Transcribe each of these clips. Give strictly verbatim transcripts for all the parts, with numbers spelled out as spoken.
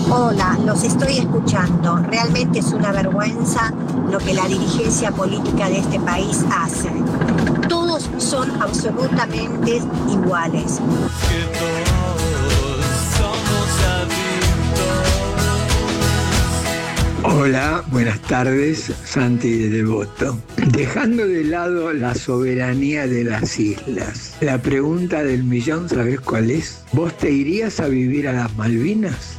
Hola, los estoy escuchando. Realmente es una vergüenza lo que la dirigencia política de este país hace. Todos son absolutamente iguales. Que todos somos adictos. Hola, buenas tardes, Santi de Devoto. Dejando de lado la soberanía de las islas, la pregunta del millón, ¿sabés cuál es? ¿Vos te irías a vivir a las Malvinas?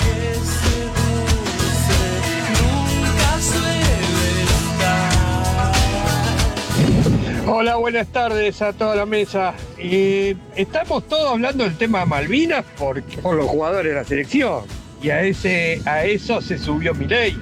Hola, buenas tardes a toda la mesa. Eh, estamos todos hablando del tema de Malvinas por, por los jugadores de la selección. Y a, ese, a eso se subió Milei.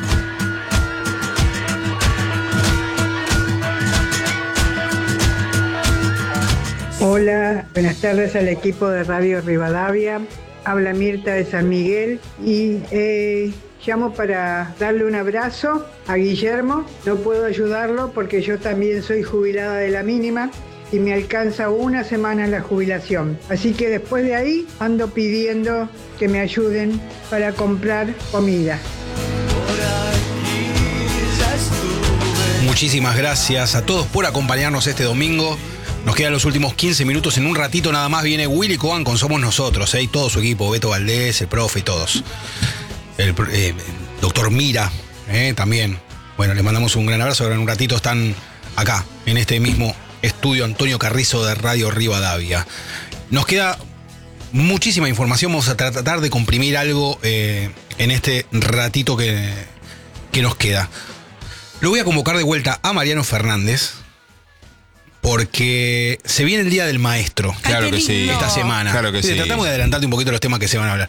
Hola, buenas tardes al equipo de Radio Rivadavia. Habla Mirta de San Miguel y eh, llamo para darle un abrazo a Guillermo. No puedo ayudarlo porque yo también soy jubilada de la mínima y me alcanza una semana la jubilación. Así que después de ahí ando pidiendo que me ayuden para comprar comida. Muchísimas gracias a todos por acompañarnos este domingo. Nos quedan los últimos quince minutos. En un ratito nada más viene Willy Coban con Somos Nosotros, ¿eh? Y todo su equipo, Beto Valdés, el profe y todos. El eh, doctor Mira, ¿eh? También. Bueno, les mandamos un gran abrazo. Ahora en un ratito están acá, en este mismo estudio Antonio Carrizo de Radio Rivadavia. Nos queda muchísima información. Vamos a tratar de comprimir algo eh, en este ratito que, que nos queda. Lo voy a convocar de vuelta a Mariano Fernández, porque se viene el Día del Maestro. Ay, claro que lindo. sí. Esta semana. Claro que sí. sí. Tratamos de adelantarte un poquito los temas que se van a hablar.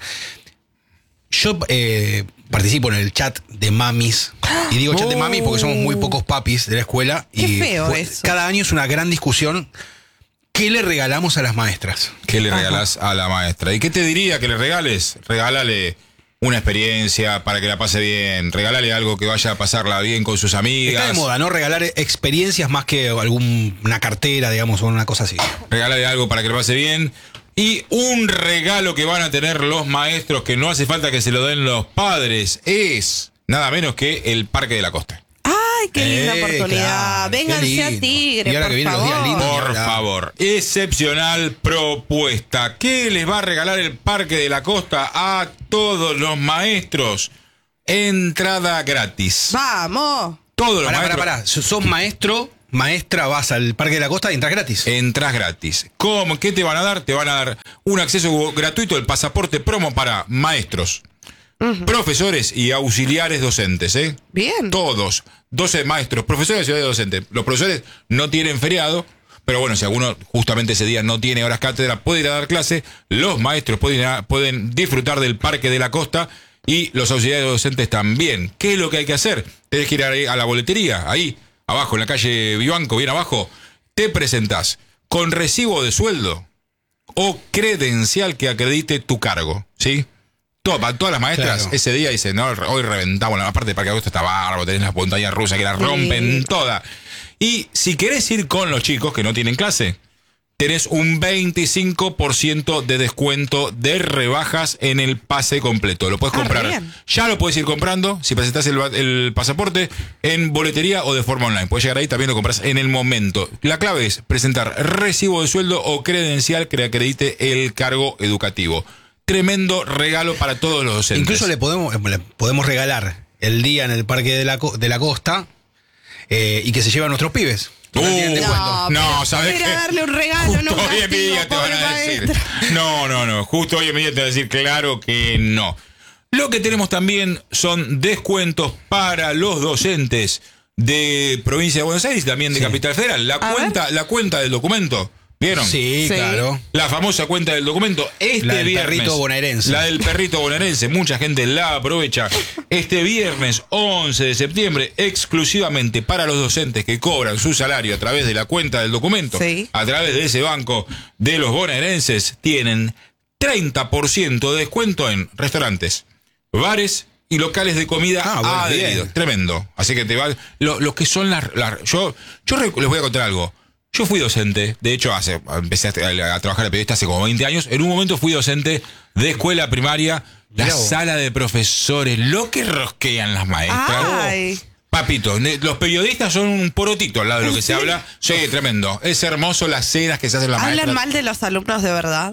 Yo eh, participo en el chat de mamis. Y digo chat de mamis porque somos muy pocos papis de la escuela. Qué y feo fue- eso. Cada año es una gran discusión. ¿Qué le regalamos a las maestras? ¿Qué le regalás a la maestra? ¿Y qué te diría que le regales? Regálale una experiencia para que la pase bien. Regálale algo que vaya a pasarla bien con sus amigas. Está de moda, ¿no? Regalar experiencias más que alguna cartera, digamos, o una cosa así. Regálale algo para que la pase bien. Y un regalo que van a tener los maestros, que no hace falta que se lo den los padres, es nada menos que el Parque de la Costa. Ay, qué linda Eh, oportunidad. claro, qué Vénganse a lindo. Tigre, Y ahora por que vienen los días favor. lindos. Por Hola. favor, excepcional propuesta. ¿Qué les va a regalar el Parque de la Costa a todos los maestros? Entrada gratis. Vamos. Todos los Pará, pará, maestros. pará. Sos maestro, maestra, vas al Parque de la Costa y entras gratis. Entras gratis. ¿Cómo? ¿Qué te van a dar? Te van a dar un acceso gratuito del pasaporte promo para maestros, profesores y auxiliares docentes, ¿eh? Bien. Todos. doce maestros, profesores y auxiliares docentes. Los profesores no tienen feriado, pero bueno, si alguno justamente ese día no tiene horas cátedra, puede ir a dar clase. Los maestros pueden, ir a- pueden disfrutar del Parque de la Costa y los auxiliares docentes también. ¿Qué es lo que hay que hacer? Tenés que ir a, a la boletería, ahí, abajo, en la calle Vivanco, bien abajo. Te presentás con recibo de sueldo o credencial que acredite tu cargo, ¿sí? Todo, para todas las maestras, Claro. ese día dicen, no, hoy reventamos la parte de Parque de Agosto, está bárbaro, tenés las montañas rusas que las rompen todas. Y si querés ir con los chicos que no tienen clase, tenés un veinticinco por ciento de descuento de rebajas en el pase completo. Lo puedes Ah, comprar. bien. Ya lo puedes ir comprando si presentás el, el pasaporte en boletería o de forma online. Puedes llegar ahí, también lo compras en el momento. La clave es presentar recibo de sueldo o credencial que acredite el cargo educativo. Tremendo regalo para todos los docentes. Incluso le podemos, le podemos regalar el día en el Parque de la, Co- de la Costa eh, y que se lleven a nuestros pibes. Uh, Tienen descuento. No, no, pero ¿sabés era qué? darle un regalo, Justo no un hoy en castigo, día te van pobre a decir. maestra. No, no, no. Justo hoy en día te van a decir claro que no. Lo que tenemos también son descuentos para los docentes de provincia de Buenos Aires y también de Sí. Capital Federal. La A cuenta, la cuenta del documento. ¿Vieron? Sí, Sí. claro. La famosa cuenta del documento. Este La del viernes, perrito bonaerense. La del perrito bonaerense. Mucha gente la aprovecha. Este viernes once de septiembre, exclusivamente para los docentes que cobran su salario a través de la cuenta del documento, Sí. a través de ese banco de los bonaerenses, tienen treinta por ciento de descuento en restaurantes, bares y locales de comida Ah, bueno, adheridos. bien. Tremendo. Así que te va. Lo, lo que son las. las- yo yo re- les voy a contar algo. Yo fui docente, de hecho, hace, empecé a, a trabajar de periodista hace como veinte años. En un momento fui docente de escuela primaria La Mirá vos. sala de profesores, lo que rosquean las maestras. Ay. Papito, ne- los periodistas son un porotito al lado de lo que se habla. Sí, tremendo. Es hermoso las cenas que se hacen las ¿Hablan maestras. mal de los alumnos de verdad?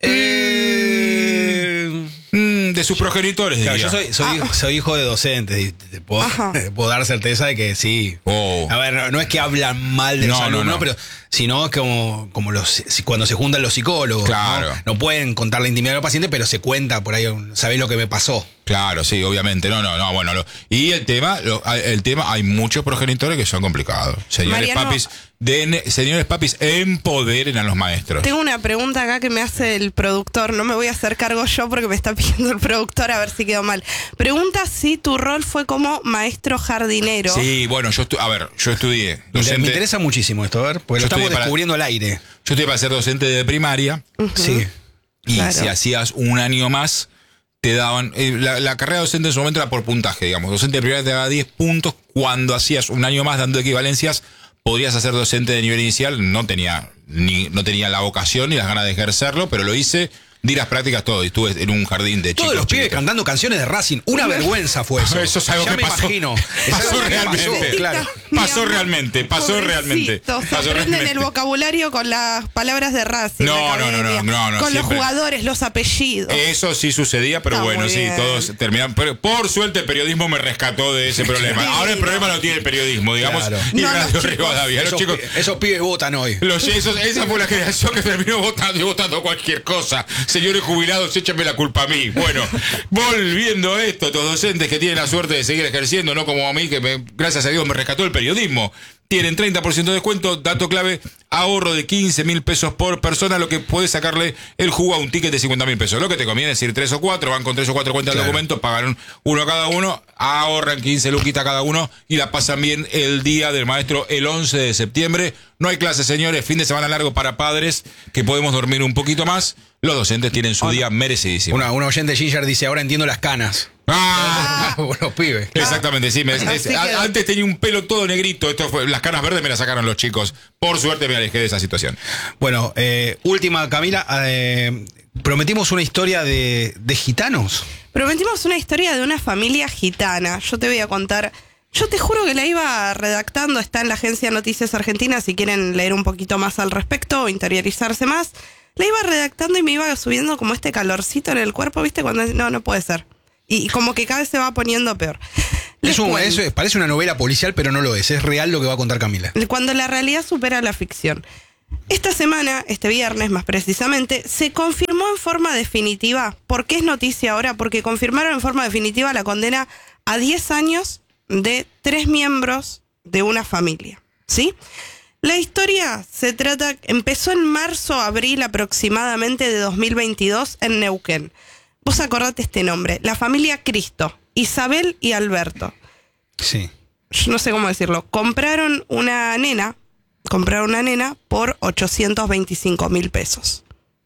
Eh, Mm, de sus progenitores, claro, diría. yo soy, soy, hijo- soy hijo de docentes y te puedo, Ajá. te puedo dar certeza de que sí. Oh. A ver, no, no es que hablan mal de los No, no, alumnos, no. pero sino es como, como los, si- cuando se juntan los psicólogos. Claro. ¿no? No pueden contar la intimidad de los pacientes, pero se cuenta por ahí, ¿sabés lo que me pasó? Claro, sí, obviamente. No, no, no, bueno. Lo, y el tema, lo- el tema, hay muchos progenitores que son complicados. Señores Mariano. papis, den, señores papis, empoderen a los maestros. Tengo una pregunta acá que me hace el productor. No me voy a hacer cargo yo porque me está pidiendo el productor a ver si quedó mal. Pregunta si tu rol fue como maestro jardinero. Sí, bueno, yo estu- a ver, yo estudié. Me docente- me interesa muchísimo esto, a ver, porque Yo lo estamos estoy para- descubriendo al aire. Yo estudié para ser docente de primaria. Sí. Y Claro. si hacías un año más, te daban. eh, la, la carrera de docente en su momento era por puntaje, digamos. Docente de primaria te daba diez puntos. Cuando hacías un año más dando equivalencias, podrías hacer docente de nivel inicial. No tenía, ni, no tenía la vocación ni las ganas de ejercerlo, pero lo hice. Di las prácticas todo. Y estuve en un jardín de chicos. Todos los pibes chiquitos. cantando canciones de Racing. Una vergüenza fue eso. Eso es algo ya que me pasó. imagino. Es Pasó algo que realmente. pasó, claro. Mi Pasó amor, realmente, pasó realmente. pobrecitos, se Pasó aprenden realmente. el vocabulario con las palabras de Racing. No, la no, no, academia, no, no, no, Con siempre. los jugadores, los apellidos. Eso sí sucedía, pero Está bueno, muy sí, bien. todos terminaron. Pero por suerte el periodismo me rescató de ese problema. Divino. Ahora el problema lo tiene el periodismo, digamos, Claro. y No, Radio los chicos. Rivadavia. Los Esos, chicos, pi- esos pibes votan hoy. los, esos- esa fue la generación que terminó votando y votando cualquier cosa. Señores jubilados, échenme la culpa a mí. Bueno, volviendo a esto, estos docentes que tienen la suerte de seguir ejerciendo, no como a mí, que me- gracias a Dios me rescató el periodismo. Tienen treinta por ciento de descuento, dato clave, ahorro de quince mil pesos por persona, lo que puede sacarle el jugo a un ticket de cincuenta mil pesos. Lo que te conviene es ir tres o cuatro, van con tres o cuatro cuentas de Claro. documentos, pagan uno cada uno, ahorran quince luquitas cada uno y la pasan bien el día del maestro el once de septiembre. No hay clases, señores, fin de semana largo para padres que podemos dormir un poquito más. Los docentes tienen su día merecidísimo. Una, una oyente de Ginger dice, ahora entiendo las canas. ¡Ah! Los pibes. Exactamente, sí. me- es- Así a- que- antes tenía un pelo todo negrito. Esto fue, las canas verdes me las sacaron los chicos. Por suerte me alejé de esa situación. Bueno, eh, última, Camila. eh, prometimos una historia de, de gitanos. Prometimos una historia de una familia gitana. Yo te voy a contar. Yo te juro que la iba redactando. Está en la agencia Noticias Argentinas. Si quieren leer un poquito más al respecto o interiorizarse más. La iba redactando y me iba subiendo como este calorcito en el cuerpo, ¿viste? Cuando no, no puede ser. Y como que cada vez se va poniendo peor. Les Es un, cuento. eso es- parece una novela policial, pero no lo es. Es real lo que va a contar Camila. Cuando la realidad supera la ficción. Esta semana, este viernes más precisamente, se confirmó en forma definitiva. ¿Por qué es noticia ahora? Porque confirmaron en forma definitiva la condena a diez años de tres miembros de una familia. ¿Sí? La historia se trata, empezó en marzo, abril aproximadamente de dos mil veintidós en Neuquén. Vos acordate este nombre, la familia Cristo, Isabel y Alberto. Sí. Yo no sé cómo decirlo, compraron una nena, compraron una nena por ochocientos veinticinco mil pesos.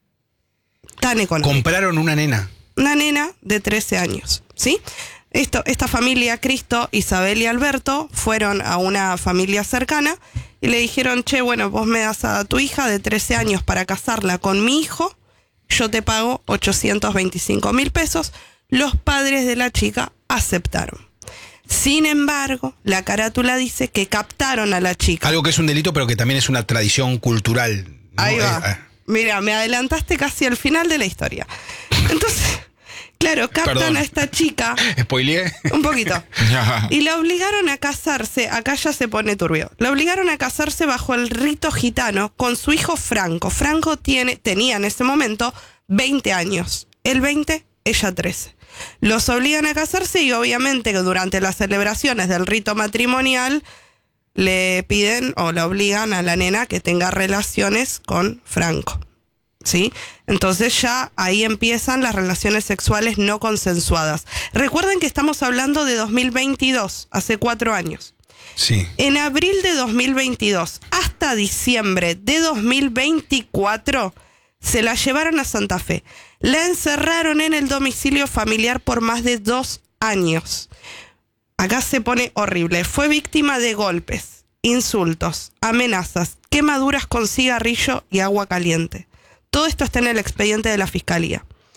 Tan económico. Compraron una nena. Una nena de trece años, ¿sí? Esto, esta familia, Cristo, Isabel y Alberto, fueron a una familia cercana y le dijeron, che, bueno, vos me das a tu hija de trece años para casarla con mi hijo, yo te pago ochocientos veinticinco mil pesos. Los padres de la chica aceptaron. Sin embargo, la carátula dice que captaron a la chica. Algo que es un delito, pero que también es una tradición cultural. ¿no? Ahí Eh, va. eh, Mira, me adelantaste casi al final de la historia. Entonces, claro, captan Perdón. a esta chica ¿Spoileé? un poquito. Y la obligaron a casarse, acá ya se pone turbio. La obligaron a casarse bajo el rito gitano con su hijo Franco. Franco tiene, tenía en ese momento veinte años. Él veinte, ella trece. Los obligan a casarse y obviamente que durante las celebraciones del rito matrimonial le piden o le obligan a la nena que tenga relaciones con Franco. ¿Sí? Entonces ya ahí empiezan las relaciones sexuales no consensuadas. Recuerden que estamos hablando de dos mil veintidós, hace cuatro años. Sí. En abril de dos mil veintidós hasta diciembre de dos mil veinticuatro se la llevaron a Santa Fe. La encerraron en el domicilio familiar por más de dos años. Acá se pone horrible. Fue víctima de golpes, insultos, amenazas, quemaduras con cigarrillo y agua caliente. Todo esto está en el expediente de la fiscalía.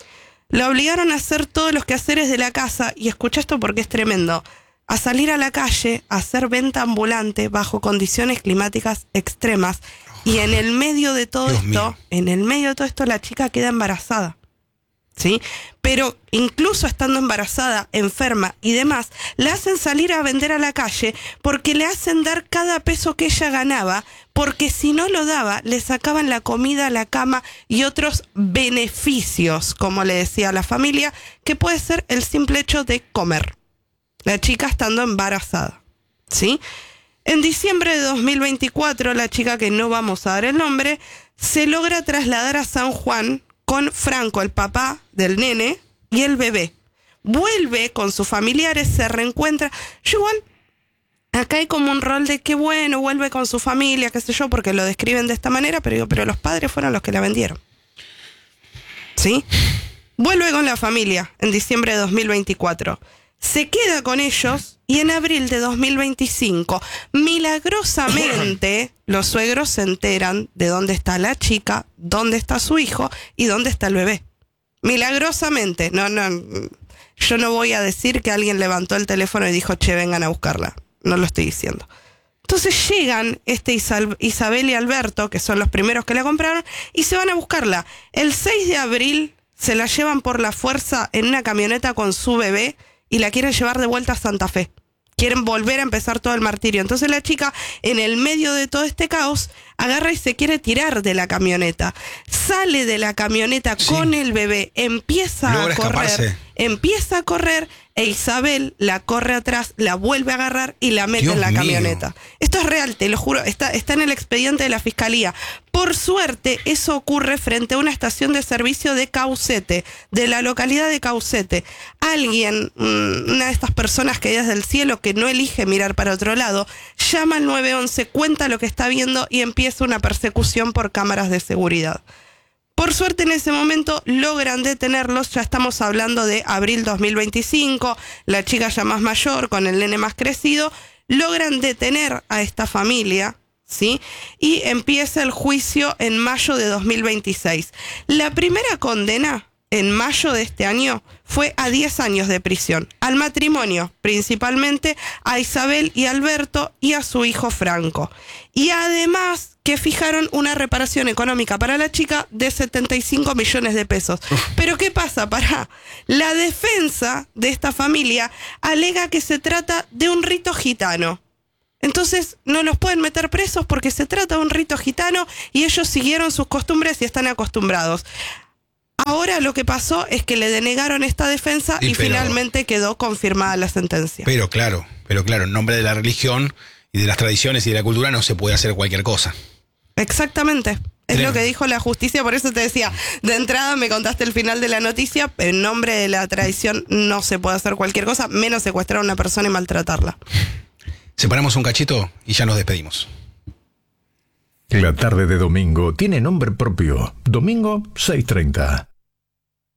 La obligaron a hacer todos los quehaceres de la casa, y escucha esto porque es tremendo, a salir a la calle, a hacer venta ambulante bajo condiciones climáticas extremas. Y en el medio de todo Dios esto, mío. en el medio de todo esto, la chica queda embarazada. ¿Sí? Pero incluso estando embarazada, enferma y demás, la hacen salir a vender a la calle porque le hacen dar cada peso que ella ganaba, porque si no lo daba, le sacaban la comida, la cama y otros beneficios, como le decía a la familia, que puede ser el simple hecho de comer. La chica estando embarazada, ¿sí? En diciembre de dos mil veinticuatro, la chica, que no vamos a dar el nombre, se logra trasladar a San Juan con Franco, el papá del nene, y el bebé. Vuelve con sus familiares, se reencuentra. Yo igual, acá hay como un rol de que bueno, vuelve con su familia, qué sé yo, porque lo describen de esta manera, pero digo, pero los padres fueron los que la vendieron. ¿Sí? Vuelve con la familia en diciembre de dos mil veinticuatro. Se queda con ellos y en abril de dos mil veinticinco, milagrosamente, los suegros se enteran de dónde está la chica, dónde está su hijo y dónde está el bebé. Milagrosamente. No, no, yo no voy a decir que alguien levantó el teléfono y dijo, che, vengan a buscarla. No lo estoy diciendo. Entonces llegan este Isal- Isabel y Alberto, que son los primeros que la compraron, y se van a buscarla. El seis de abril se la llevan por la fuerza en una camioneta con su bebé y la quieren llevar de vuelta a Santa Fe. Quieren volver a empezar todo el martirio. Entonces la chica, en el medio de todo este caos, agarra y se quiere tirar de la camioneta. Sale de la camioneta sí. con el bebé, empieza Logra a correr, escaparse. empieza a correr, e Isabel la corre atrás, la vuelve a agarrar y la mete Dios en la mío. camioneta. Esto es real, te lo juro, está, está en el expediente de la fiscalía. Por suerte, eso ocurre frente a una estación de servicio de Caucete, de la localidad de Caucete. Alguien, una de estas personas caídas del cielo que no elige mirar para otro lado, llama al nueve once, cuenta lo que está viendo y empieza una persecución por cámaras de seguridad. Por suerte, en ese momento logran detenerlos. Ya estamos hablando de abril dos mil veinticinco, la chica ya más mayor, con el nene más crecido. Logran detener a esta familia, ¿sí? Y empieza el juicio en mayo de dos mil veintiséis. La primera condena, en mayo de este año, fue a diez años de prisión. Al matrimonio, principalmente a Isabel y Alberto y a su hijo Franco. Y además que fijaron una reparación económica para la chica de setenta y cinco millones de pesos. Uf. Pero ¿qué pasa? Para la defensa de esta familia alega que se trata de un rito gitano. Entonces no los pueden meter presos porque se trata de un rito gitano y ellos siguieron sus costumbres y están acostumbrados. Ahora lo que pasó es que le denegaron esta defensa sí, y pero, finalmente quedó confirmada la sentencia. Pero claro, pero claro, en nombre de la religión y de las tradiciones y de la cultura no se puede hacer cualquier cosa. Exactamente. Es Tremendo. Lo que dijo la justicia, por eso te decía, de entrada me contaste el final de la noticia, en nombre de la tradición no se puede hacer cualquier cosa, menos secuestrar a una persona y maltratarla. Separamos un cachito y ya nos despedimos. La tarde de domingo tiene nombre propio. Domingo seis treinta.